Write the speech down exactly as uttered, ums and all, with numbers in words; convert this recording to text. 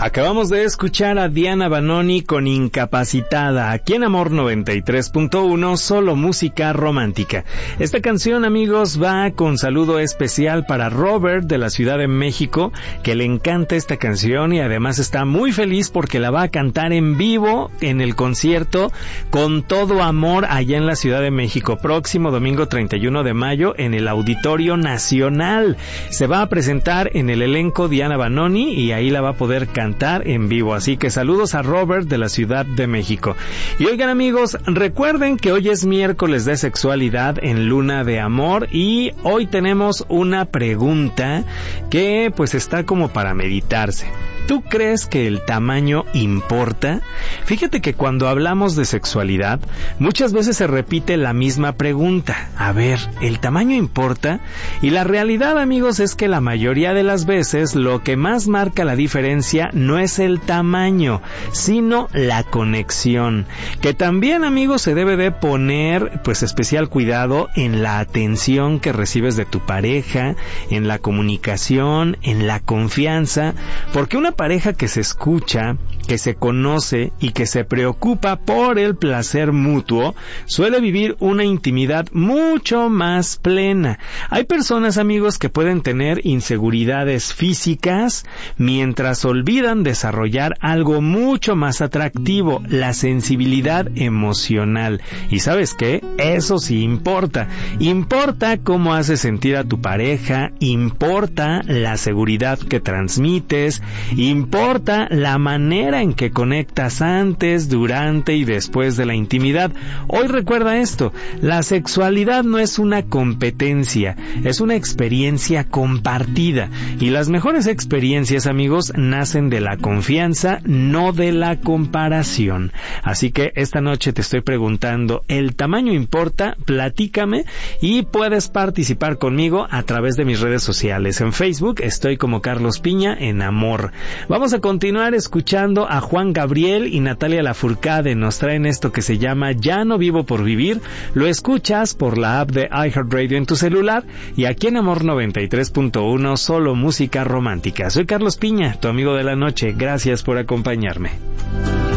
Acabamos de escuchar a Diana Banoni con Incapacitada, aquí en Amor noventa y tres punto uno, solo música romántica. Esta canción, amigos, va con saludo especial para Robert de la Ciudad de México, que le encanta esta canción y además está muy feliz porque la va a cantar en vivo en el concierto Con Todo Amor allá en la Ciudad de México, próximo domingo treinta y uno de mayo en el Auditorio Nacional. Se va a presentar en el elenco Diana Banoni y ahí la va a poder cantar en vivo, así que saludos a Robert de la Ciudad de México. Y oigan, amigos, recuerden que hoy es miércoles de sexualidad en Luna de Amor y hoy tenemos una pregunta que pues está como para meditarse. ¿Tú crees que el tamaño importa? Fíjate que cuando hablamos de sexualidad, muchas veces se repite la misma pregunta. A ver, ¿el tamaño importa? Y la realidad, amigos, es que la mayoría de las veces lo que más marca la diferencia no es el tamaño, sino la conexión. Que también, amigos, se debe de poner pues especial cuidado en la atención que recibes de tu pareja, en la comunicación, en la confianza, porque una pareja que se escucha, que se conoce y que se preocupa por el placer mutuo, suele vivir una intimidad mucho más plena. Hay personas, amigos, que pueden tener inseguridades físicas mientras olvidan desarrollar algo mucho más atractivo, la sensibilidad emocional. ¿Y sabes qué? Eso sí importa. Importa cómo haces sentir a tu pareja, importa la seguridad que transmites, importa la manera en que conectas antes, durante y después de la intimidad. Hoy recuerda esto, la sexualidad no es una competencia, es una experiencia compartida. Y las mejores experiencias, amigos, nacen de la confianza, no de la comparación. Así que esta noche te estoy preguntando, ¿el tamaño importa? Platícame y puedes participar conmigo a través de mis redes sociales. En Facebook estoy como Carlos Piña en Amor. Vamos a continuar escuchando a Juan Gabriel y Natalia Lafourcade. Nos traen esto que se llama Ya no vivo por vivir. Lo escuchas por la app de iHeartRadio en tu celular y aquí en Amor noventa y tres punto uno, solo música romántica. Soy Carlos Piña, tu amigo de la noche. Gracias por acompañarme.